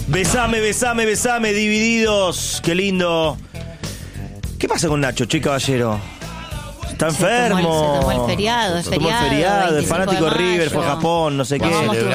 Besame, besame, besame, divididos. Qué lindo. ¿Qué pasa con Nacho, che, caballero? Está enfermo. Se tomó el feriado, es fanático de River, fue a Japón, no sé qué.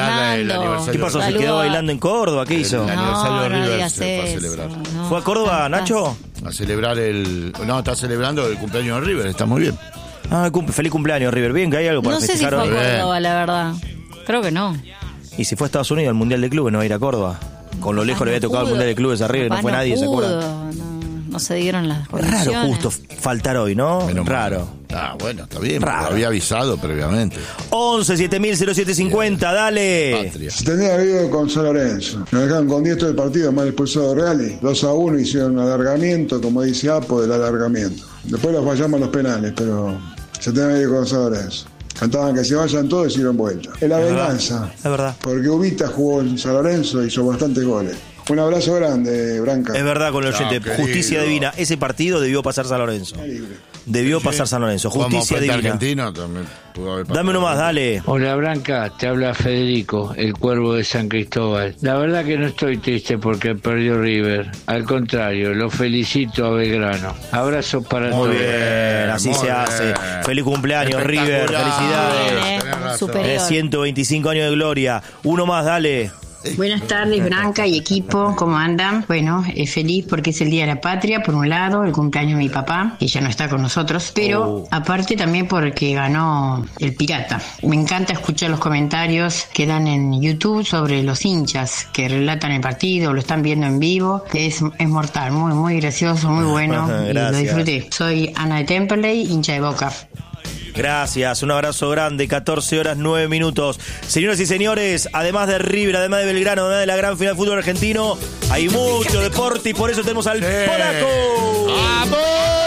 ¿Qué pasó? ¿Se quedó bailando en Córdoba? ¿Qué hizo? El aniversario de River digas se fue a celebrar. No. ¿Fue a Córdoba, Nacho? A celebrar No, está celebrando el cumpleaños de River, está muy bien. Ah, feliz cumpleaños, River. Bien, que hay algo para festejar hoy. No sé si fue a Córdoba, la verdad. Creo que no. Y si fue a Estados Unidos, al Mundial de Clubes, no va a ir a Córdoba. Con lo lejos le había tocado el Mundial de Clubes a River, no fue nadie, ¿se acuerdan? No se dieron las condiciones. Raro justo faltar hoy, ¿no? Menos raro. Bueno, está bien, raro. Había avisado previamente. 11 7000 0750, dale. Patria. Se tenía habido con San Lorenzo. Nos dejaron con 10 todo el partido, mal expulsado Reali. 2-1 hicieron un alargamiento, como dice Apo, del alargamiento. Después los fallamos los penales, pero se tenía habido con San Lorenzo. Cantaban que se vayan todos y hicieron vuelta. Es la venganza. Es verdad. Porque Ubita jugó en San Lorenzo y hizo bastantes goles. Un abrazo grande, Branca. Es verdad con el oyente. Justicia querido. divina. Ese partido debió pasar San Lorenzo. Debió pasar San Lorenzo. Justicia divina. Argentino, también pudo haber pasado. Dame uno más, dale. Hola Branca, te habla Federico, el cuervo de San Cristóbal. La verdad que no estoy triste porque perdió River. Al contrario, lo felicito a Belgrano. Abrazo para todos. Muy bien, así se hace. Feliz cumpleaños, River. Felicidades. Superior. 125 años de gloria. Uno más, dale. Buenas tardes, Branca y equipo, ¿cómo andan? Bueno, feliz porque es el Día de la Patria, por un lado, el cumpleaños de mi papá, que ya no está con nosotros, pero aparte también porque ganó el Pirata. Me encanta escuchar los comentarios que dan en YouTube sobre los hinchas que relatan el partido, lo están viendo en vivo, que es mortal, muy, muy gracioso, muy bueno, y lo disfruté. Soy Ana de Temperley, hincha de Boca. Gracias, un abrazo grande, 14 horas 9 minutos. Señoras y señores, además de River, además de Belgrano, además de la gran final del fútbol argentino, hay mucho deporte y por eso tenemos al polaco. ¡Vamos!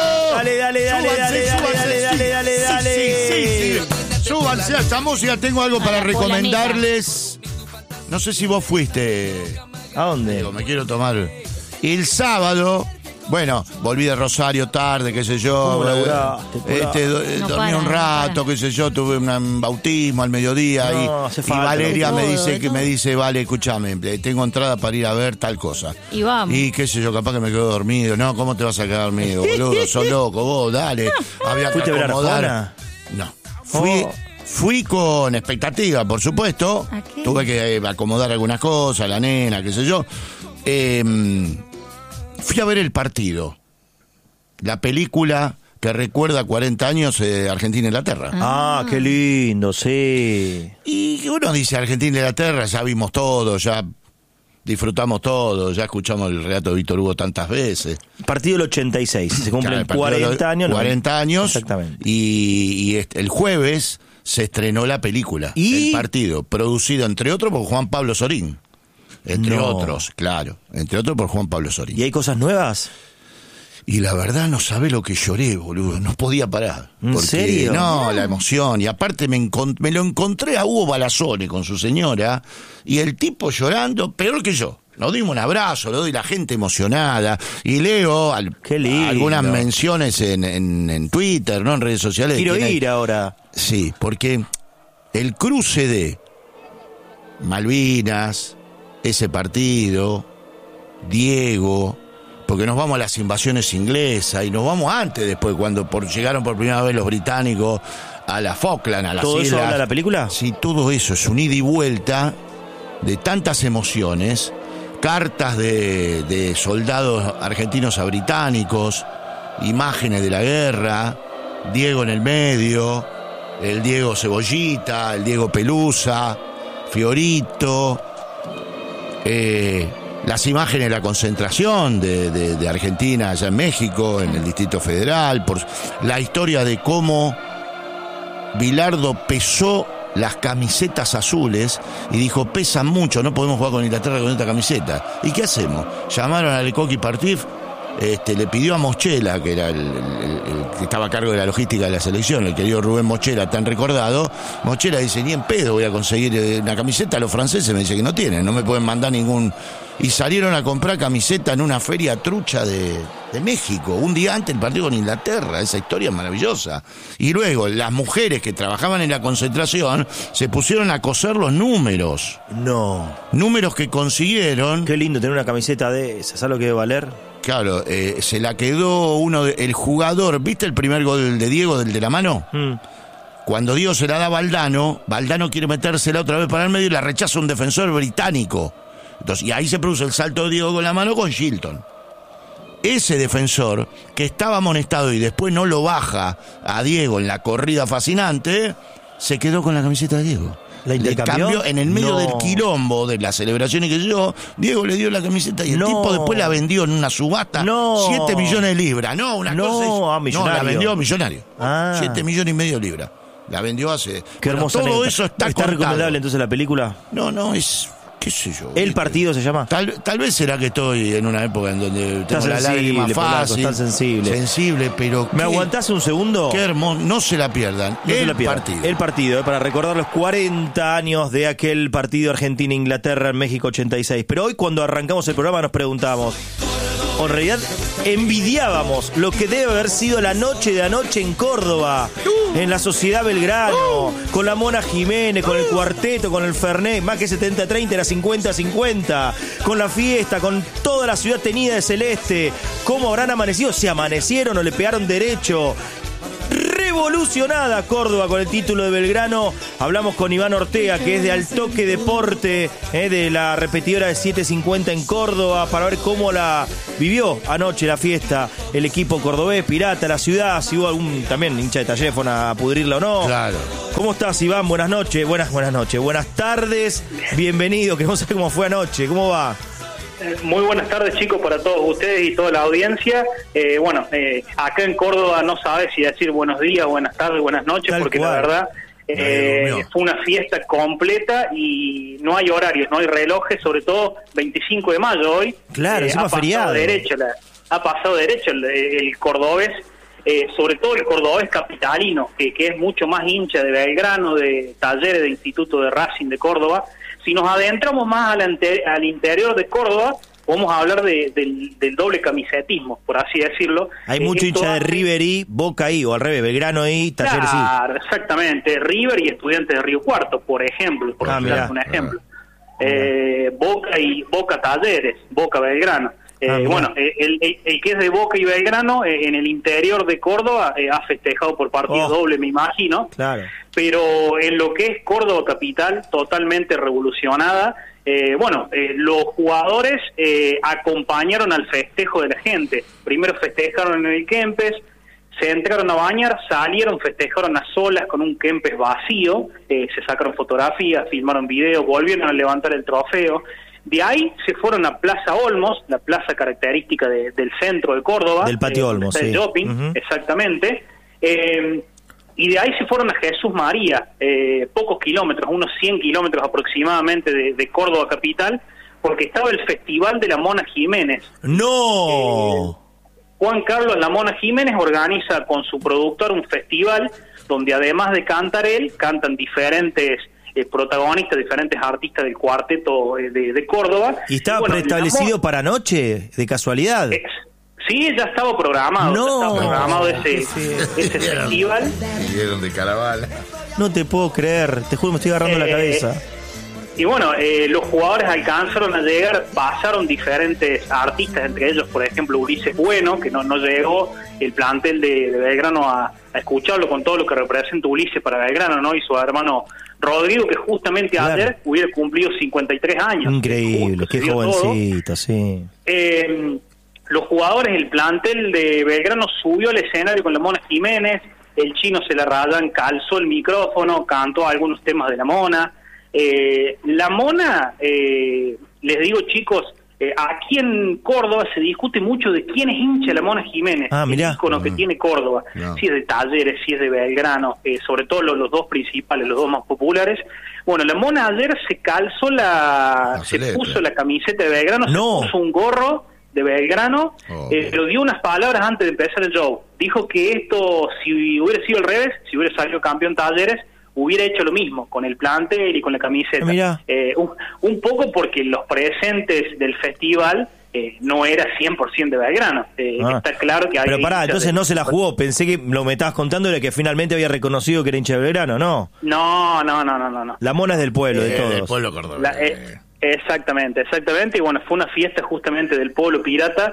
Dale. Súbanse a esta música, tengo algo para recomendarles. No sé si vos fuiste. ¿A dónde? Me quiero tomar. El sábado. Bueno, volví de Rosario tarde, qué sé yo. Dormí un rato, qué sé yo, tuve un bautismo al mediodía y Valeria me dice, vale, escúchame, tengo entrada para ir a ver tal cosa. Y vamos. Y qué sé yo, capaz que me quedo dormido. No, ¿cómo te vas a quedar dormido, boludo? Sos loco, vos, dale. Había que acomodar. No. Fui con expectativa, por supuesto. Tuve que acomodar algunas cosas, la nena, qué sé yo. Fui a ver el partido, la película que recuerda 40 años de Argentina-Inglaterra. Ah, qué lindo, sí. Y uno dice Argentina-Inglaterra, ya vimos todo, ya disfrutamos todo, ya escuchamos el relato de Víctor Hugo tantas veces. Partido del 86, se cumplen 40 años. 40 años. Exactamente. Y el jueves se estrenó la película, el partido, producido entre otros por Juan Pablo Sorín. Entre otros por Juan Pablo Sorín. ¿Y hay cosas nuevas? Y la verdad no sabe lo que lloré, boludo, no podía parar. ¿En serio? No, la emoción, y aparte me lo encontré a Hugo Balazone con su señora, y el tipo llorando, peor que yo. Nos dimos un abrazo, le doy la gente emocionada, y leo algunas menciones en Twitter, ¿no? En redes sociales. Quiero ir ahora. Sí, porque el cruce de Malvinas, ese partido, Diego, porque nos vamos a las invasiones inglesas y nos vamos antes, después, cuando llegaron por primera vez los británicos a la Falkland, a las ¿Todo islas. eso habla la película? Sí, todo eso es un ida y vuelta de tantas emociones, cartas de soldados argentinos a británicos, imágenes de la guerra, Diego en el medio, el Diego Cebollita, el Diego Pelusa, Fiorito, las imágenes de la concentración de Argentina allá en México, en el Distrito Federal, por la historia de cómo Bilardo pesó las camisetas azules y dijo, pesan mucho, no podemos jugar con Inglaterra con esta camiseta. ¿Y qué hacemos? Llamaron a Lecoq y Partif, le pidió a Moschela, que era el que estaba a cargo de la logística de la selección, el querido Rubén Moschela, tan recordado. Moschela dice, ni en pedo voy a conseguir una camiseta. Los franceses me dicen que no tienen, no me pueden mandar ningún. Y salieron a comprar camiseta en una feria trucha de de México, un día antes del partido con Inglaterra. Esa historia es maravillosa. Y luego las mujeres que trabajaban en la concentración se pusieron a coser los números. No. Números que consiguieron. Qué lindo tener una camiseta de esa. ¿Sabes lo que debe valer? Claro, se la quedó el jugador. ¿Viste el primer gol de Diego, del de la mano? Cuando Diego se la da a Valdano quiere metérsela otra vez para el medio y la rechaza un defensor británico. Entonces, y ahí se produce el salto de Diego con la mano con Shilton. Ese defensor que estaba amonestado y después no lo baja a Diego en la corrida fascinante, se quedó con la camiseta de Diego. ¿La intercambió? Cambio, en el medio No. del quilombo de las celebraciones que yo, Diego le dio la camiseta y el No. tipo después la vendió en una subasta. No. 7 millones de libras. No, una No, cosa. millonario. No, la vendió millonario. 7,5 millones de libras. La vendió hace. Qué hermosa Todo anécdota. eso está ¿Está contado. recomendable entonces la película? No, es. ¿Qué sé yo? ¿El ¿viste? partido se llama? Tal vez será que estoy en una época en donde tengo la sensible, lágrima Polaco, fácil. está sensible. Sensible, pero. ¿Me aguantás un segundo? Qué hermoso. No se la pierdan. No se El la pierdan. partido. El partido, para recordar los 40 años de aquel partido Argentina-Inglaterra en México 86. Pero hoy cuando arrancamos el programa nos preguntamos, o en realidad envidiábamos lo que debe haber sido la noche de anoche en Córdoba, en la Sociedad Belgrano, con la Mona Jiménez, con el cuarteto, con el Fernet, más que 70-30, era 50-50, con la fiesta, con toda la ciudad teñida de celeste. ¿Cómo habrán amanecido? ¿Se amanecieron o le pegaron derecho? Revolucionada Córdoba con el título de Belgrano. Hablamos con Iván Ortega, que es de Altoque Deporte, de la repetidora de 750 en Córdoba, para ver cómo la vivió anoche la fiesta el equipo cordobés, Pirata, la ciudad, si hubo algún también hincha de Talleres a pudrirla o no. Claro. ¿Cómo estás, Iván? Buenas noches, buenas noches, buenas tardes, bienvenido, queremos saber cómo fue anoche, ¿cómo va? Muy buenas tardes, chicos, para todos ustedes y toda la audiencia. Acá en Córdoba no sabe si decir buenos días, buenas tardes, buenas noches, Tal porque cual. la verdad fue una fiesta completa y no hay horarios, no hay relojes, sobre todo 25 de mayo hoy. Claro, encima feriado. Ha pasado derecho el cordobés, sobre todo el cordobés capitalino, que es mucho más hincha de Belgrano, de Talleres, de Instituto de Racing de Córdoba. Si nos adentramos más al interior de Córdoba, vamos a hablar del doble camisetismo, por así decirlo. Hay mucho Esto hincha de hace- River y Boca y, o al revés, Belgrano y Talleres Claro, exactamente. River y Estudiantes de Río Cuarto, por ejemplo, por Ah, citar mirá. un ejemplo. Boca Talleres, Boca Belgrano. Mirá. El que es de Boca y Belgrano, en el interior de Córdoba, ha festejado por partido doble, me imagino. Claro. Pero en lo que es Córdoba capital, totalmente revolucionada. Los jugadores acompañaron al festejo de la gente. Primero festejaron en el Kempes, se entraron a bañar, salieron, festejaron a solas con un Kempes vacío, se sacaron fotografías, filmaron videos, volvieron a levantar el trofeo. De ahí se fueron a Plaza Olmos, la plaza característica del centro de Córdoba. Del patio Olmos, del sí. shopping, Ujú. exactamente. Y de ahí se fueron a Jesús María, pocos kilómetros, unos 100 kilómetros aproximadamente de Córdoba capital, porque estaba el Festival de la Mona Jiménez. ¡No! Juan Carlos La Mona Jiménez organiza con su productor un festival donde además de cantar él, cantan diferentes protagonistas, diferentes artistas del cuarteto de Córdoba. ¿Y estaba bueno, preestablecido para anoche, de casualidad? Sí, ya estaba programado. No. Ya estaba programado ese festival. Vinieron de Caravala. No te puedo creer, te juro me estoy agarrando la cabeza. Y bueno, los jugadores alcanzaron a llegar, pasaron diferentes artistas, entre ellos, por ejemplo, Ulises Bueno, que no llegó el plantel de Belgrano a escucharlo con todo lo que representa Ulises para Belgrano, ¿no? Y su hermano Rodrigo, que justamente Claro. ayer hubiera cumplido 53 años. Increíble, Justo qué se dio todo. jovencito, sí. Los jugadores, el plantel de Belgrano subió al escenario con la Mona Jiménez, el Chino se la rayan, calzó el micrófono, cantó algunos temas de la Mona. La Mona, les digo chicos, aquí en Córdoba se discute mucho de quién es hincha la Mona Jiménez, mirá. el ícono que tiene Córdoba, si es de Talleres, si es de Belgrano, sobre todo los dos principales, los dos más populares. Bueno, la Mona ayer se calzó se puso la camiseta de Belgrano, No. se puso un gorro de Belgrano, pero dio unas palabras antes de empezar el show. Dijo que esto, si hubiera sido al revés, si hubiera salido campeón Talleres, hubiera hecho lo mismo con el plantel y con la camiseta. Mirá. Un poco porque los presentes del festival no era 100% de Belgrano. Está claro que había... Pero pará, entonces no se la jugó. Pensé que lo me estabas contando de que finalmente había reconocido que era hincha de Belgrano, ¿no? No. La Mona es del pueblo, de todos. Del pueblo cordobés. Exactamente. Y bueno, fue una fiesta justamente del pueblo pirata.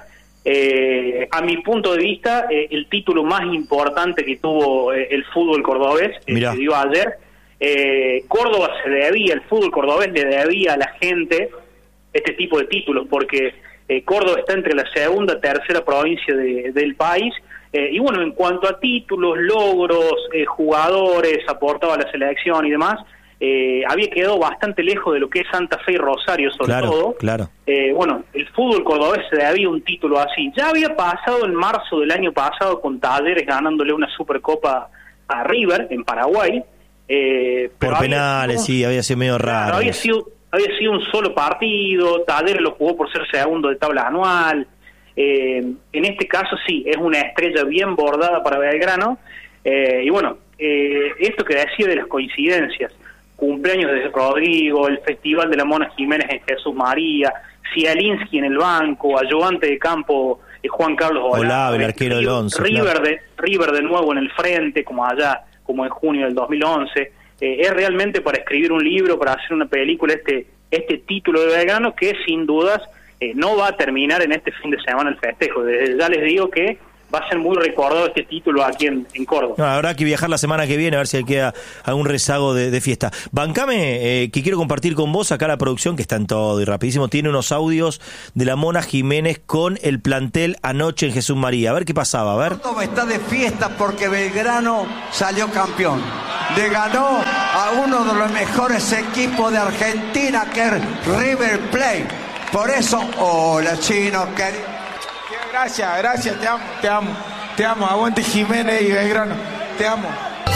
A mi punto de vista, el título más importante que tuvo el fútbol cordobés, se dio ayer. Córdoba el fútbol cordobés le debía a la gente este tipo de títulos, porque Córdoba está entre la segunda, tercera provincia del país, y bueno, en cuanto a títulos, logros, jugadores, aportaba a la selección y demás, había quedado bastante lejos de lo que es Santa Fe y Rosario, sobre todo. Claro. Bueno, el fútbol cordobés se debía un título así. Ya había pasado en marzo del año pasado con Talleres ganándole una Supercopa a River en Paraguay. Por penales, sí, había sido medio raro. Claro, había sido un solo partido, Talleres lo jugó por ser segundo de tabla anual. En este caso sí, es una estrella bien bordada para Belgrano. Y bueno, esto que decía de las coincidencias, cumpleaños de Rodrigo, el Festival de la Mona Jiménez en Jesús María, Cialinski en el banco, ayudante de campo Juan Carlos Olave, el arquero del 11. River de nuevo en el frente, como en junio del 2011. Es realmente para escribir un libro, para hacer una película, este título de Belgrano, que sin dudas no va a terminar en este fin de semana el festejo. Desde ya les digo que va a ser muy recordado este título aquí en Córdoba. No, habrá que viajar la semana que viene a ver si queda algún rezago de fiesta. Bancame, que quiero compartir con vos acá la producción, que está en todo y rapidísimo, tiene unos audios de la Mona Jiménez con el plantel anoche en Jesús María. A ver qué pasaba, a ver. Córdoba está de fiesta porque Belgrano salió campeón. Le ganó a uno de los mejores equipos de Argentina, que es River Plate. Por eso, hola Chino, querido. Gracias, te amo, aguante Jiménez y Belgrano, te amo.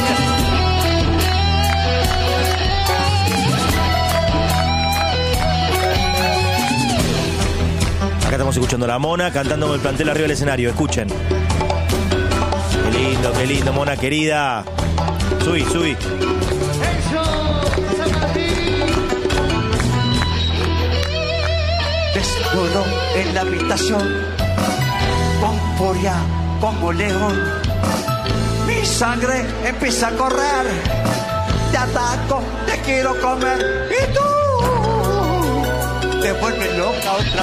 Acá estamos escuchando a la Mona cantando con el plantel arriba del escenario, escuchen. Qué lindo, Mona querida. Subí. Desnudo en la habitación, con furia como león, mi sangre empieza a correr, te ataco, te quiero comer, y tú te vuelves loca otra